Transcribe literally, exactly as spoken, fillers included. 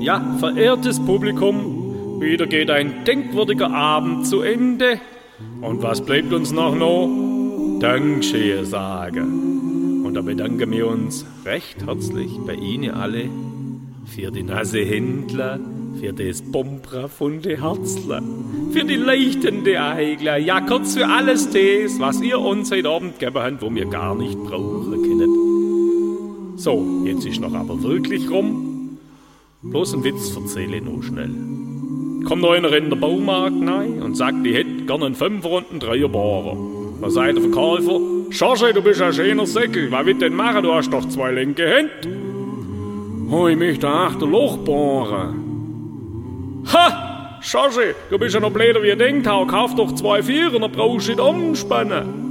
Ja, verehrtes Publikum, wieder geht ein denkwürdiger Abend zu Ende. Und was bleibt uns noch noch? Dankeschön sagen. Und da bedanken wir uns recht herzlich bei Ihnen alle für die nasse Händler, für das bombrafunde Herzler, für die leuchtende Eigler, ja kurz für alles das, was ihr uns heute Abend gegeben habt, wo wir gar nicht brauchen können. So, jetzt ist noch aber wirklich rum. Bloß ein Witz erzähle ich noch schnell. Kommt noch einer in den Baumarkt rein und sagt, ich hätte gerne einen Fünfer und einen Dreierbohrer. Was sagt der Verkäufer? Schorche, du bist ein schöner Säckel, was willst du denn machen, du hast doch zwei linke Hände. Oh, ich möchte acht Loch bohren. Ha! Schorche, du bist ja noch blöder wie ich denkt habe, kauf doch zwei Vier und dann brauchst du nicht umspannen.